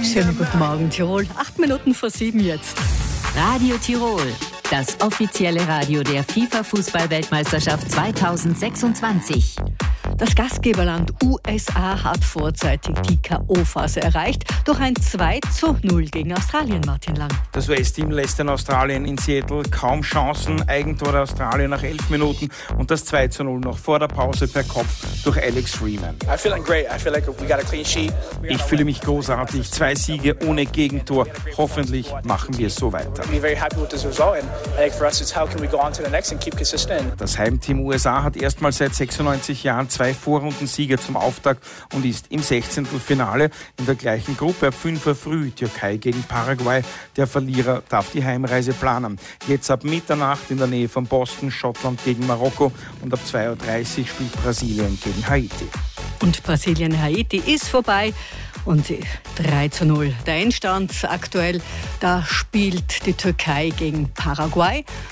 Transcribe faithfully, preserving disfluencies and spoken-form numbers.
Schönen guten Morgen, Tirol. Acht Minuten vor sieben jetzt. Radio Tirol, das offizielle Radio der FIFA-Fußball-Weltmeisterschaft zweitausendsechsundzwanzig. Das Gastgeberland U S A hat vorzeitig die K O-Phase erreicht durch ein zwei zu null gegen Australien, Martin Lang. Das U S-Team lässt in Australien in Seattle kaum Chancen. Eigentor der Australier nach elf Minuten und das zwei zu null noch vor der Pause per Kopf durch Alex Freeman. Ich fühle mich großartig. Zwei Siege ohne Gegentor. Hoffentlich machen wir es so weiter. Das Heimteam U S A hat erstmals seit sechsundneunzig Jahren zwei Vorrundensieger zum Auftakt und ist im Sechzehntelfinale in der gleichen Gruppe. Ab fünf Uhr früh Türkei gegen Paraguay. Der Verlierer darf die Heimreise planen. Jetzt ab Mitternacht in der Nähe von Boston Schottland gegen Marokko und ab zwei Uhr dreißig spielt Brasilien gegen Haiti. Und Brasilien-Haiti ist vorbei. Und drei zu null. Der Endstand aktuell, da spielt die Türkei gegen Paraguay.